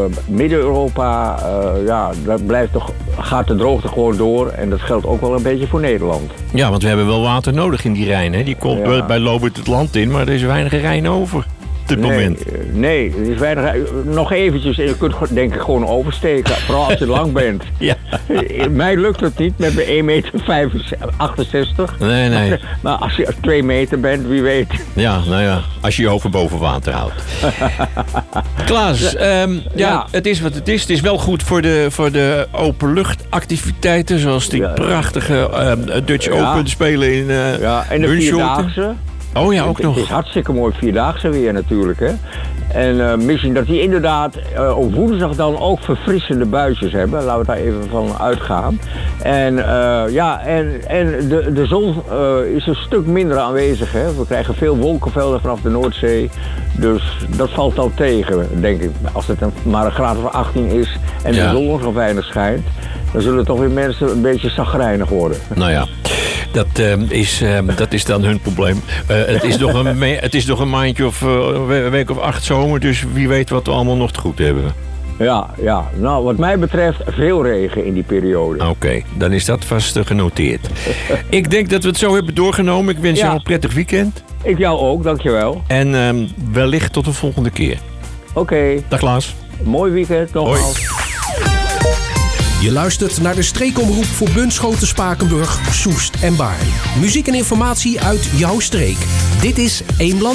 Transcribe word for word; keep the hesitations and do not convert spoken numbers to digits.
Midden-Europa, uh, ja, dat blijft toch, gaat de droogte gewoon door. En dat geldt ook wel een beetje voor Nederland. Ja, want we hebben wel water nodig in die Rijn. Hè? Die komt ja. bij Lobert het land in, maar er is weinig Rijn over. Op dit nee, moment. Nee, er is weinig. Nog eventjes, en je kunt denk ik gewoon oversteken. Vooral als je lang bent. Ja. Mij lukt het niet met mijn één meter achtenzestig. Nee, nee. Maar, maar als je twee meter bent, wie weet. Ja, nou ja, als je je hoofd boven water houdt. Klaas, um, ja, ja, het is wat het is. Het is wel goed voor de, voor de openluchtactiviteiten. Zoals die ja. prachtige um, Dutch ja. Open spelen in uh, ja, en de Vierdaagse. Oh ja, ook het, nog. Het is hartstikke mooi Vierdaagse weer natuurlijk, hè. En uh, misschien dat die inderdaad uh, op woensdag dan ook verfrissende buisjes hebben. Laten we daar even van uitgaan. En uh, ja, en, en de, de zon uh, is een stuk minder aanwezig, hè. We krijgen veel wolkenvelden vanaf de Noordzee. Dus dat valt dan tegen, denk ik. Als het een, maar een graad of achttien is en ja. de zon nog weinig schijnt, dan zullen toch weer mensen een beetje chagrijnig worden. Nou ja. Dat, uh, is, uh, dat is dan hun probleem. Uh, het, is nog een me- het is nog een maandje of uh, een week of acht zomer, dus wie weet wat we allemaal nog te goed hebben. Ja, ja. Nou, wat mij betreft veel regen in die periode. Oké, okay, dan is dat vast uh, genoteerd. Ik denk dat we het zo hebben doorgenomen. Ik wens ja. jou een prettig weekend. Ik jou ook, dankjewel. En uh, wellicht tot de volgende keer. Oké. Okay. Dag Klaas. Mooi weekend, nogmaals. Je luistert naar de streekomroep voor Bunschoten, Spakenburg, Soest en Baarn. Muziek en informatie uit jouw streek. Dit is Eemland